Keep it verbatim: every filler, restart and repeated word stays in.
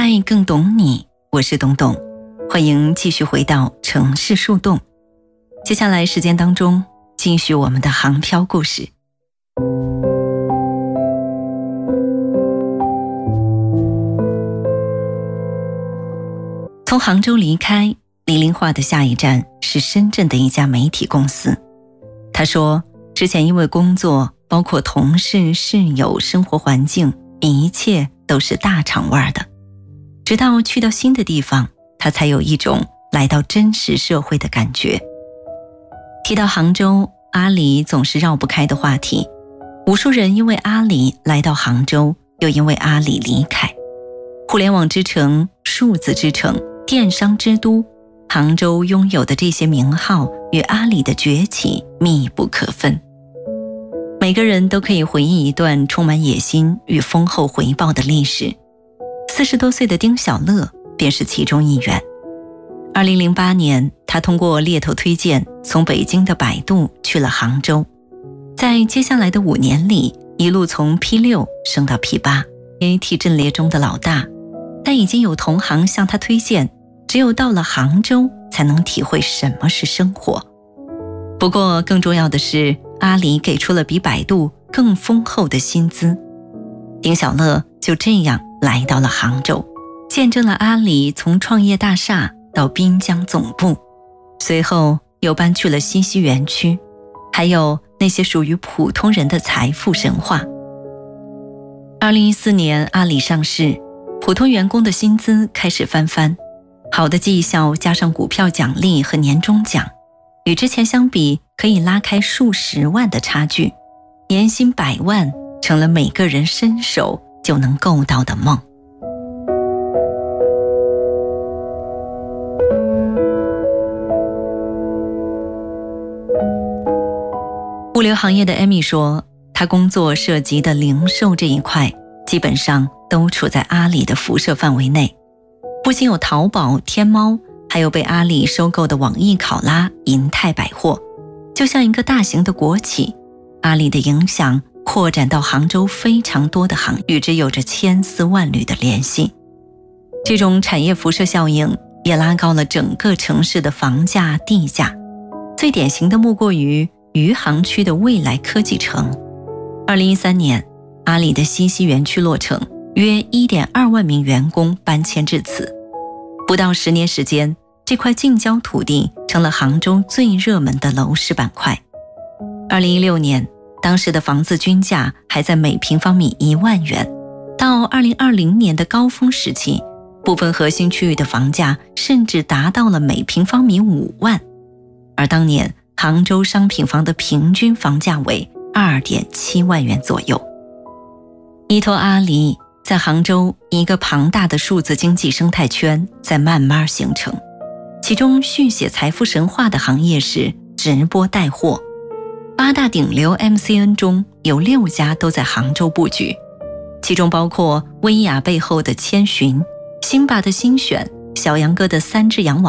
爱更懂你，我是董董，欢迎继续回到城市树洞。接下来时间当中，继续我们的航漂故事。从杭州离开，李林化的下一站是深圳的一家媒体公司。他说，之前因为工作，包括同事、室友、生活环境，一切都是大厂味儿的。直到去到新的地方，他才有一种来到真实社会的感觉。提到杭州，阿里总是绕不开的话题。无数人因为阿里来到杭州，又因为阿里离开。互联网之城、数字之城、电商之都，杭州拥有的这些名号与阿里的崛起密不可分。每个人都可以回忆一段充满野心与丰厚回报的历史。四十多岁的丁小乐便是其中一员。二零零八年，他通过猎头推荐，从北京的百度去了杭州。在接下来的五年里，一路从 P 六 升到 P 八， A T 阵列中的老大。但已经有同行向他推荐，只有到了杭州才能体会什么是生活。不过更重要的是，阿里给出了比百度更丰厚的薪资。丁小乐就这样来到了杭州，见证了阿里从创业大厦到滨江总部，随后又搬去了西溪园区，还有那些属于普通人的财富神话。二零一四年阿里上市，普通员工的薪资开始翻番，好的绩效加上股票奖励和年终奖，与之前相比可以拉开数十万的差距，年薪百万成了每个人伸手就能够到的梦。物流行业的 Amy 说，她工作涉及的零售这一块基本上都处在阿里的辐射范围内，不仅有淘宝、天猫，还有被阿里收购的网易考拉、银泰百货。就像一个大型的国企，阿里的影响扩展到杭州非常多的行业，与之有着千丝万缕的联系。这种产业辐射效应也拉高了整个城市的房价、地价。最典型的莫过于余杭区的未来科技城。二零一三年，阿里的西溪园区落成，约 一点二万名员工搬迁至此。不到十年时间，这块近郊土地成了杭州最热门的楼市板块。二零一六年，当时的房子均价还在每平方米一万元，到二零二零年的高峰时期，部分核心区域的房价甚至达到了每平方米五万。而当年杭州商品房的平均房价为 二点七万元左右。依托阿里，在杭州一个庞大的数字经济生态圈在慢慢形成，其中续写财富神话的行业是直播带货。八大顶流 M C N 中有六家都在杭州布局，其中包括薇娅背后的千寻、辛巴的新选、小杨哥的三只羊网